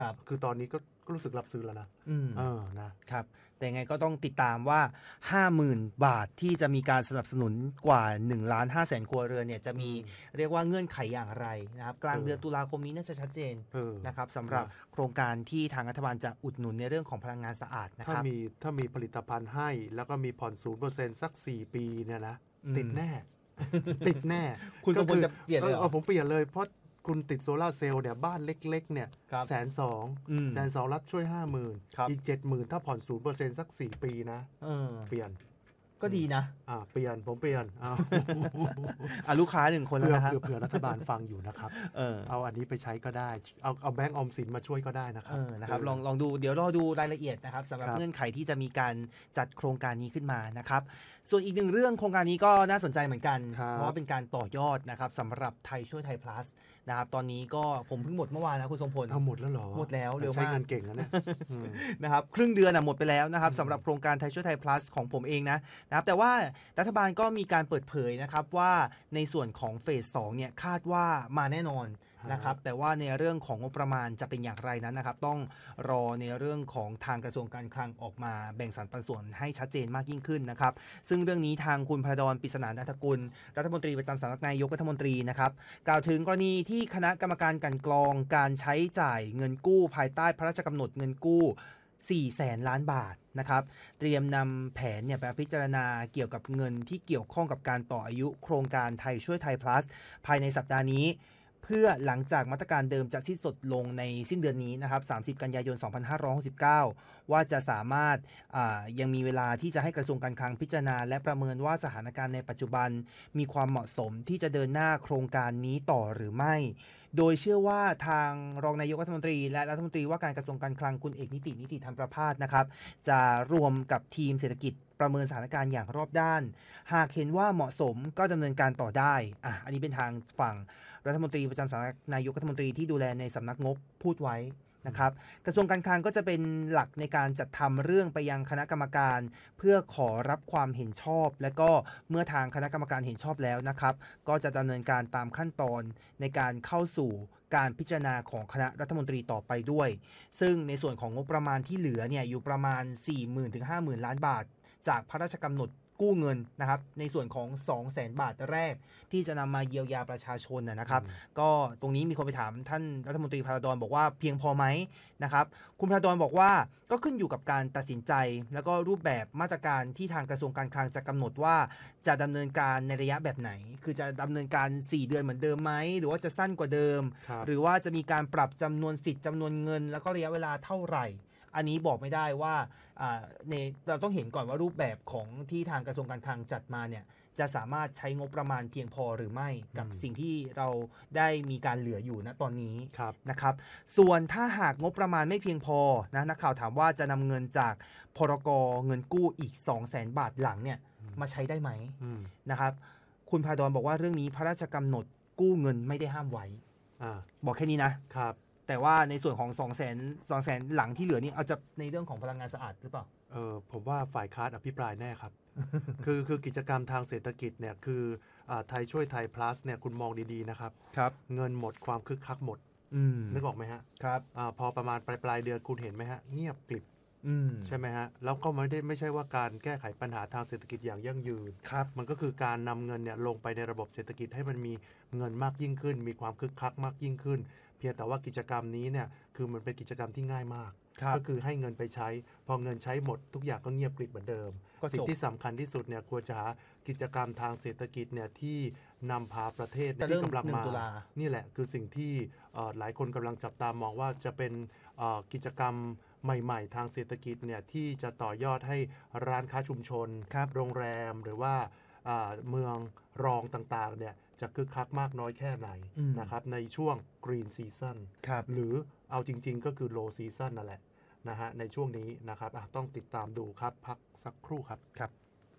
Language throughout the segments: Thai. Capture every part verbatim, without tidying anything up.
ครับคือตอนนี้ก็ก็รู้สึกรับซื้อแล้วนะอืมเออนะครับแต่ไงก็ต้องติดตามว่า ห้าหมื่น บาทที่จะมีการสนับสนุนกว่า หนึ่งล้านห้าแสน ครัวเรือนเนี่ยจะมีเรียกว่าเงื่อนไขอย่างไรนะครับกลางเดือนตุลาคมนี้น่าจะชัดเจนนะครับสำหรับโครงการที่ทางรัฐบาลจะอุดหนุนในเรื่องของพลังงานสะอาดนะคถ้ารับมีถ้ามีผลิตภัณฑ์ให้แล้วก็มีผ่อน ศูนย์เปอร์เซ็นต์ สักสี่ปีเนี่ยนะติดแน่ติดแน่คุณสมบูรณ์จะเปลี่ยนเลยเหรอผมเปลี่ยนเลยเพราะคุณติดโซลาร์เซลล์เนี่ยบ้านเล็กๆเนี่ยแสนสองแสนสองรัฐช่วยห้าหมื่นอีกเจ็ดหมื่นถ้าผ่อนศูนย์เปอร์เซ็นต์สักสี่ปีนะเปลี่ยนก็ดีนะอ่าเปลี่ยนผมเปลี่ยนเอาอ่ะลูกค้าหนึ่งคนแล้วนะเผื่อเผื่อรัฐบาลฟังอยู่นะครับเออเอาอันนี้ไปใช้ก็ได้เอาเอาแบงก์ออมสินมาช่วยก็ได้นะครับเออนะครับลองลองดูเดี๋ยวรอดูรายละเอียดนะครับสำหรับเงื่อนไขที่จะมีการจัดโครงการนี้ขึ้นมานะครับส่วนอีกหนึ่งเรื่องโครงการนี้ก็น่าสนใจเหมือนกันเพราะว่าเป็นการต่อยอดนะครับสำหรับไทยช่วยไทย plus นะครับตอนนี้ก็ผมเพิ่งหมดเมื่อวานนะคุณทรงพลเอาหมดแล้วเหรอหมดแล้วเร็วมากใช้เงินเก่งนะเนี่ยนะครับครึ่งเดือนหมดไปแล้วนะครับสำหรับโครงการไทยช่วยไทย plus ของผมเองนะนะครับแต่ว่ารัฐบาลก็มีการเปิดเผยนะครับว่าในส่วนของเฟสสองเนี่ยคาดว่ามาแน่นอนนะครับแต่ว่าในเรื่องของงบประมาณจะเป็นอย่างไรนั้นนะครับต้องรอในเรื่องของทางกระทรวงการคลังออกมาแบ่งสรรปันส่วนให้ชัดเจนมากยิ่งขึ้นนะครับซึ่งเรื่องนี้ทางคุณพระดอนปริศนานันทกุลรัฐมนตรีประจำสำนักนายกรัฐมนตรีนะครับกล่าวถึงกรณีที่คณะกรรมการกลั่นกรองการใช้จ่ายเงินกู้ภายใต้พระราชกำหนดเงินกู้สี่แสนล้านบาทนะครับเตรียมนำแผนเนี่ยไปพิจารณาเกี่ยวกับเงินที่เกี่ยวข้องกับการต่ออายุโครงการไทยช่วยไทย plus ภายในสัปดาห์นี้เพื่อหลังจากมาตรการเดิมจะสิ้นสุดลงในสิ้นเดือนนี้นะครับสามสิบกันยายนสองพันห้าร้อยหกสิบเก้าว่าจะสามารถยังมีเวลาที่จะให้กระทรวงการคลังพิจารณาและประเมินว่าสถานการณ์ในปัจจุบันมีความเหมาะสมที่จะเดินหน้าโครงการนี้ต่อหรือไม่โดยเชื่อว่าทางรองนายกรัฐมนตรีและรัฐมนตรีว่าการกระทรวงการคลังคุณเอกนิตินิติธรรมประภาสนะครับจะรวมกับทีมเศรษฐกิจประเมินสถานการณ์อย่างรอบด้านหากเห็นว่าเหมาะสมก็ดำเนินการต่อได้อ่ะอันนี้เป็นทางฝั่งรัฐมนตรีประจำสำนักนายกรัฐมนตรีที่ดูแลในสำนักงบพูดไว้นะครับกระทรวงการคลังก็จะเป็นหลักในการจัดทำเรื่องไปยังคณะกรรมการเพื่อขอรับความเห็นชอบและก็เมื่อทางคณะกรรมการเห็นชอบแล้วนะครับก็จะดำเนินการตามขั้นตอนในการเข้าสู่การพิจารณาของคณะรัฐมนตรีต่อไปด้วยซึ่งในส่วนของงบประมาณที่เหลือเนี่ยอยู่ประมาณ สี่หมื่น ถึง ห้าหมื่น ล้านบาทจากพระราชกำหนดกู้เงินนะครับในส่วนของ สองแสน บาทแรกที่จะนำมาเยียวยาประชาชนนะครับก็ตรงนี้มีคนไปถามท่านรัฐมนตรีพาราดอนบอกว่าเพียงพอไหมนะครับคุณพาราดอนบอกว่าก็ขึ้นอยู่กับการตัดสินใจแล้วก็รูปแบบมาตรการที่ทางกระทรวงการคลังจะกำหนดว่าจะดำเนินการในระยะแบบไหนคือจะดำเนินการสี่เดือนเหมือนเดิมไหมหรือว่าจะสั้นกว่าเดิมหรือว่าจะมีการปรับจำนวนสิทธิ์จำนวนเงินแล้วก็ระยะเวลาเท่าไหร่อันนี้บอกไม่ได้ว่าในเราต้องเห็นก่อนว่ารูปแบบของที่ทางกระทรวงการคลังจัดมาเนี่ยจะสามารถใช้งบประมาณเพียงพอหรือไม่กับสิ่งที่เราได้มีการเหลืออยู่ณตอนนี้นะครับส่วนถ้าหากงบประมาณไม่เพียงพอนะนักข่าวถามว่าจะนำเงินจากพรก.เงินกู้อีก สองแสน บาทหลังเนี่ยมาใช้ได้ไหมนะครับคุณพาดอนบอกว่าเรื่องนี้พระราชกำหนดกู้เงินไม่ได้ห้ามไว้บอกแค่นี้นะครับแต่ว่าในส่วนของ สองแสน สองแสน หลังที่เหลือนี่เอาจะในเรื่องของพลังงานสะอาดหรือเปล่าเออผมว่าฝ่ายค้านอภิปรายแน่ครับ คือคือกิจกรรมทางเศรษฐกิจเนี่ยคือไทยช่วยไทย plus เนี่ยคุณมองดีๆนะครับครับเงินหมดความคึกคักหมดนึกออกไหมฮะครับอพอประมาณปลายปลายเดือนคุณเห็นไหมฮะเงียบกลิบใช่ไหมฮะแล้วก็ไม่ได้ไม่ใช่ว่าการแก้ไขปัญหาทางเศรษฐกิจอย่างยั่งยืนครับมันก็คือการนำเงินเนี่ยลงไปในระบบเศรษฐกิจให้มันมีเงินมากยิ่งขึ้นมีความคึกคักมากยิ่งขึ้นเพียงแต่ว่ากิจกรรมนี้เนี่ยคือมันเป็นกิจกรรมที่ง่ายมากก็คือให้เงินไปใช้พอเงินใช้หมดทุกอย่างก็เงียบกริบเหมือนเดิมสิ่งที่สำคัญที่สุดเนี่ยควรจะหากิจกรรมทางเศรษฐกิจเนี่ยที่นำพาประเทศที่กำลังมานี่แหละคือสิ่งที่หลายคนกำลังจับตามองว่าจะเป็นกิจกรรมใหม่ๆทางเศรษฐกิจเนี่ยที่จะต่อยอดให้ร้านค้าชุมชนโรงแรมหรือว่าเมืองรองต่างๆเนี่ยจะคึกคักมากน้อยแค่ไหนนะครับในช่วง Green Season หรือเอาจริงๆก็คือ Low Season นั่นแหละนะฮะในช่วงนี้นะครับต้องติดตามดูครับพักสักครู่ครับครับ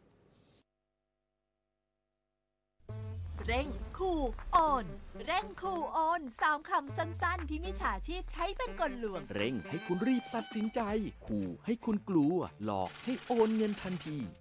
เร่งคูโอนเร่งคูโอนสามคำสั้นๆที่มิจฉาชีพใช้เป็นกลลวงเร่งให้คุณรีบตัดสินใจขู่ให้คุณกลัวหลอกให้โอนเงินทันที